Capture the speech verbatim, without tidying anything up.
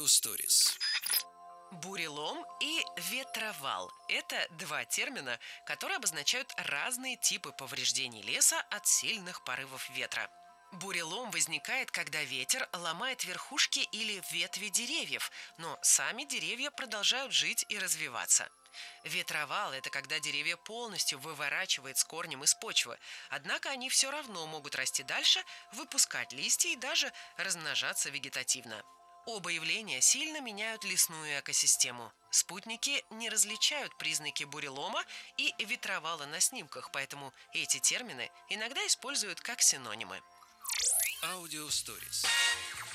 Аудиосторис. Бурелом и ветровал – это два термина, которые обозначают разные типы повреждений леса от сильных порывов ветра. Бурелом возникает, когда ветер ломает верхушки или ветви деревьев, но сами деревья продолжают жить и развиваться. Ветровал – это когда деревья полностью выворачивает с корнем из почвы, однако они все равно могут расти дальше, выпускать листья и даже размножаться вегетативно. Оба явления сильно меняют лесную экосистему. Спутники не различают признаки бурелома и ветровала на снимках, поэтому эти термины иногда используют как синонимы. Аудиосторис.